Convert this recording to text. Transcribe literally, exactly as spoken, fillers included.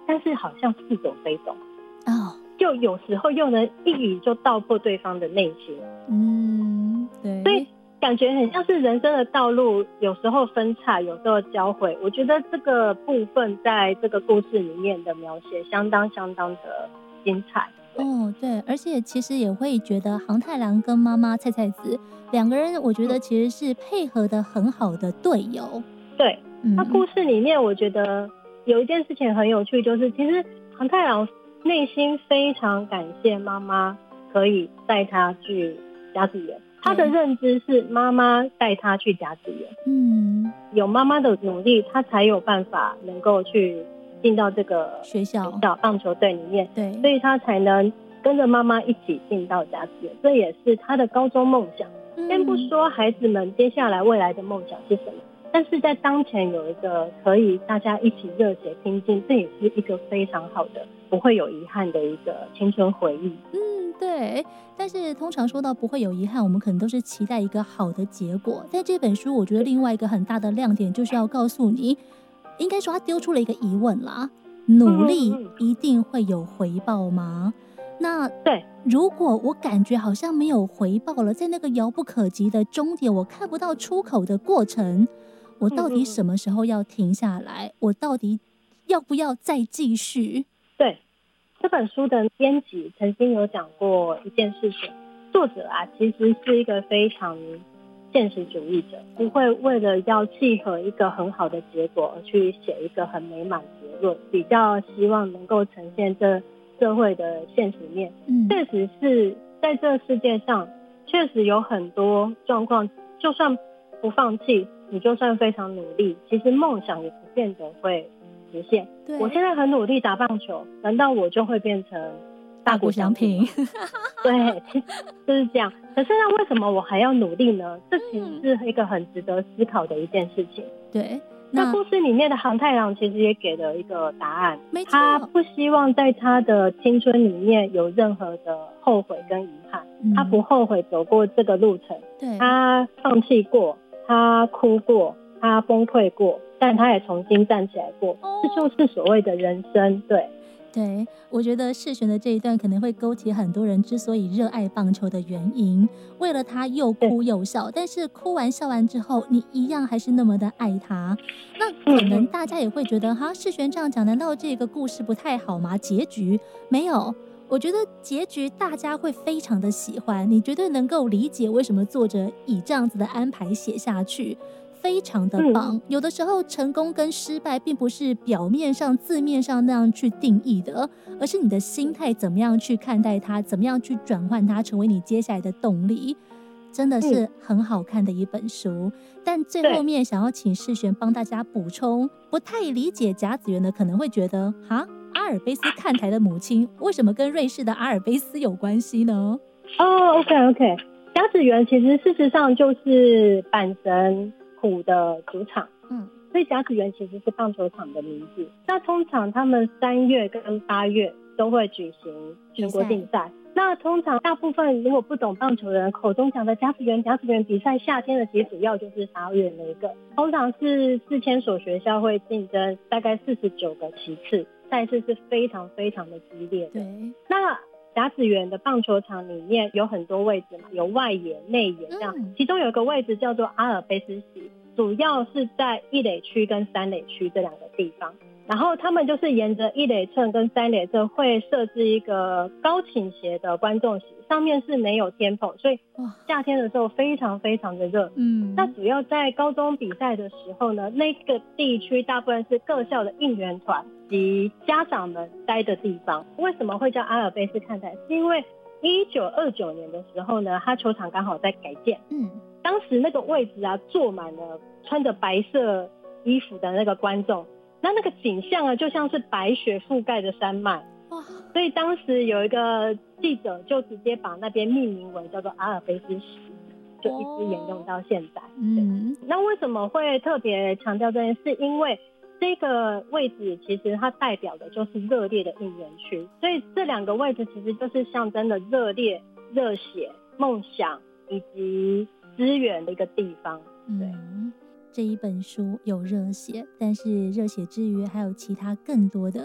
但是好像似懂非懂哦， 就有时候又能一语就道破对方的内心。 嗯，对， 所以感觉很像是人生的道路，有时候分岔，有时候交汇。我觉得这个部分在这个故事里面的描写相当相当的精彩。 哦，对，而且其实也会觉得航太郎跟妈妈菜菜子两个人，我觉得其实是配合的很好的队友。 对， 嗯， 那故事里面我觉得有一件事情很有趣，就是其实航太郎内心非常感谢妈妈可以带他去甲子园，他的认知是妈妈带他去甲子园， 嗯， 有妈妈的努力，他才有办法能够去进到这个学校学校棒球队里面， 对， 所以他才能跟着妈妈一起进到甲子园，这也是他的高中梦想。 嗯、 先不说孩子们接下来未来的梦想是什么，但是在当前有一个可以大家一起热血拼劲，这也是一个非常好的不会有遗憾的一个青春回忆。 嗯，对。但是通常说到不会有遗憾，我们可能都是期待一个好的结果。在这本书我觉得另外一个很大的亮点就是要告诉你，应该说他丢出了一个疑问啦，努力一定会有回报吗？那对， 如果我感觉好像没有回报了，在那个遥不可及的终点，我看不到出口的过程，我到底什么时候要停下来？我到底要不要再继续？ 对，这本书的编辑曾经有讲过一件事情，作者啊其实是一个非常现实主义者，不会为了要契合一个很好的结果而去写一个很美满结论，比较希望能够呈现这社会的现实面。嗯，确实是在这世界上确实有很多状况，就算不放弃，你就算非常努力，其实梦想也不见得会实现。我现在很努力打棒球，难道我就会变成大谷翔平？对，其实就是这样。可是那为什么我还要努力呢？这其实是一个很值得思考的一件事情。 对， 那故事里面的航太郎其实也给了一个答案， 没错， 他不希望在他的青春里面有任何的后悔跟遗憾，嗯、他不后悔走过这个路程， 对， 他放弃过，他哭过，他崩溃过，但他也重新站起来过，哦、这就是所谓的人生。对。 对，我觉得世璇的这一段可能会勾起很多人之所以热爱棒球的原因，为了他又哭又笑，但是哭完笑完之后你一样还是那么的爱他。那可能大家也会觉得哈，世璇这样讲难道这个故事不太好吗？结局没有，我觉得结局大家会非常的喜欢，你绝对能够理解为什么作者以这样子的安排写下去，非常的棒。嗯、有的时候成功跟失败并不是表面上字面上那样去定义的，而是你的心态怎么样去看待它，怎么样去转换它成为你接下来的动力，真的是很好看的一本书。嗯、但最后面想要请世璇帮大家补充，不太理解甲子园的可能会觉得哈，阿尔卑斯看台的母亲为什么跟瑞士的阿尔卑斯有关系呢？ 哦 ，OK OK， 甲子园其实事实上就是阪神虎的主场，嗯，所以甲子园其实是棒球场的名字。那通常他们三月跟八月都会举行全国竞赛。那通常大部分如果不懂棒球的人口中讲的甲子园甲子园比赛，夏天的其实主要就是八月那个，通常是四千所学校会竞争大概四十九个旗次，赛事是非常非常的激烈的。对，那甲子园的棒球场里面有很多位置嘛，有外野、内野这样，嗯、其中有一个位置叫做阿尔卑斯席，主要是在一垒区跟三垒区这两个地方。然后他们就是沿着一垒侧跟三垒侧会设置一个高倾斜的观众席，上面是没有天棚，所以夏天的时候非常非常的热。嗯，那主要在高中比赛的时候呢，那个地区大部分是各校的应援团及家长们待的地方。为什么会叫阿尔卑斯看台？是因为一九二九年的时候呢，他球场刚好在改建。嗯，当时那个位置啊，坐满了穿着白色衣服的那个观众。那那个景象啊，就像是白雪覆盖的山脉，哇！所以当时有一个记者就直接把那边命名为叫做阿尔卑斯席，就一直沿用到现在。嗯，那为什么会特别强调这件事？因为这个位置其实它代表的就是热烈的应援区，所以这两个位置其实就是象征的热烈、热血、梦想以及资源的一个地方。对。嗯，这一本书有热血，但是热血之余还有其他更多的